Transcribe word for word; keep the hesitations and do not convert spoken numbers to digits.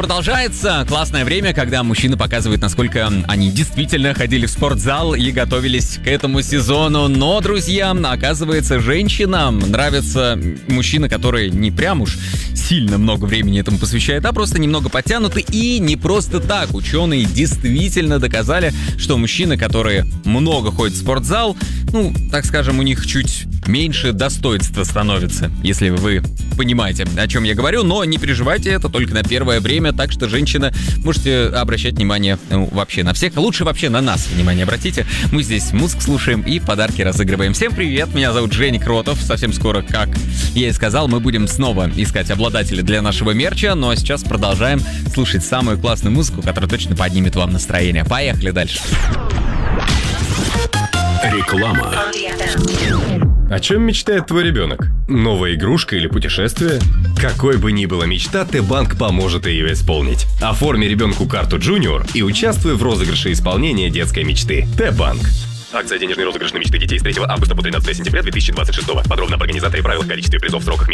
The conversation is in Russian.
продолжается. Классное время, когда мужчины показывают, насколько они действительно ходили в спортзал и готовились к этому сезону. Но, друзья, оказывается, женщинам нравятся мужчины, которые не прям уж сильно много времени этому посвящают, а просто немного подтянуты. И не просто так. Ученые действительно доказали, что мужчины, которые много ходят в спортзал, ну, так скажем, у них чуть меньше достоинства становится, если вы понимаете, о чем я говорю. Но не переживайте, это только на первое время, так что, женщина, можете обращать внимание, ну, вообще на всех, лучше вообще на нас внимание обратите. Мы здесь музыку слушаем и подарки разыгрываем. Всем привет, меня зовут Женя Кротов. Совсем скоро, как я и сказал, мы будем снова искать обладателей для нашего мерча, ну а сейчас продолжаем слушать самую классную музыку, которая точно поднимет вам настроение. Поехали дальше. Реклама. О чем мечтает твой ребенок? Новая игрушка или путешествие? Какой бы ни была мечта, Т-Банк поможет ее исполнить. Оформи ребенку карту Junior и участвуй в розыгрыше исполнения детской мечты. Т-Банк. Акция «Денежный розыгрыш на мечты детей» с третьего августа по тринадцатое сентября две тысячи двадцать шестого. Подробно об организаторе, правилах, количестве призов, сроках,